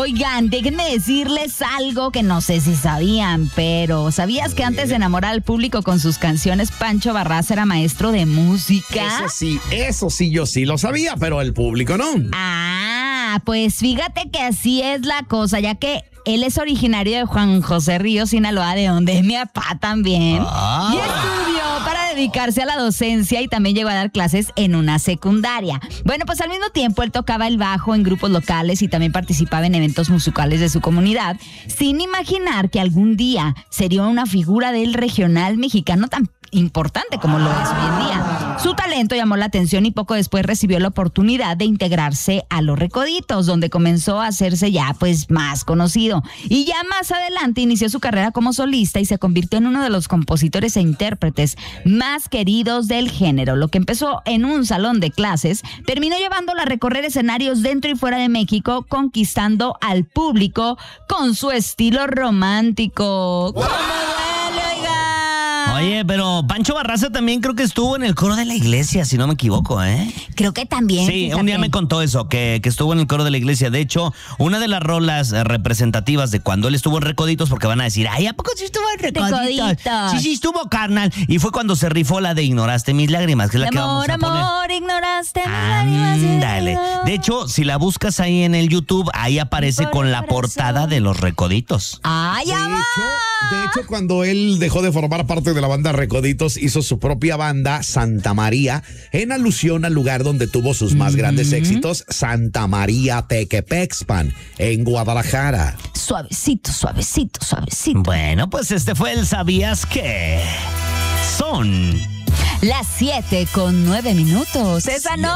Oigan, déjenme decirles algo que no sé si sabían, pero ¿sabías que antes de enamorar al público con sus canciones, Pancho Barraza era maestro de música? Eso sí, yo sí lo sabía, pero el público no. Pues fíjate que así es la cosa, ya que él es originario de Juan José Ríos, Sinaloa, de donde es mi papá también. Y estudió para dedicarse a la docencia y también llegó a dar clases en una secundaria. Bueno, pues al mismo tiempo él tocaba el bajo en grupos locales y también participaba en eventos musicales de su comunidad, sin imaginar que algún día sería una figura del regional mexicano tan importante como lo es hoy en día. Su talento llamó la atención y poco después recibió la oportunidad de integrarse a Los Recoditos, donde comenzó a hacerse ya pues más conocido. Y ya más adelante inició su carrera como solista y se convirtió en uno de los compositores e intérpretes más queridos del género. Lo que empezó en un salón de clases, terminó llevándola a recorrer escenarios dentro y fuera de México, conquistando al público con su estilo romántico. Oye, pero Pancho Barraza también creo que estuvo en el coro de la iglesia, si no me equivoco, ¿eh? Creo que también. Sí, fíjate. Un día me contó eso, que estuvo en el coro de la iglesia. De hecho, una de las rolas representativas de cuando él estuvo en Recoditos, porque van a decir, ay, ¿a poco sí estuvo en Recoditos? Sí, estuvo, carnal. Y fue cuando se rifó la de Ignoraste mis lágrimas, que es la que vamos a poner. Amor, ignoraste mis lágrimas. Dale. De hecho, si la buscas ahí en el YouTube, ahí aparece con la portada de Los Recoditos. ¡Ay, ya va! De hecho, cuando él dejó de formar parte de la banda Recoditos, hizo su propia banda, Santa María, en alusión al lugar donde tuvo sus más grandes éxitos, Santa María Tequepexpan, en Guadalajara. Suavecito, suavecito, suavecito. Bueno, pues este fue el ¿Sabías qué? Son las 7:09. Esa no.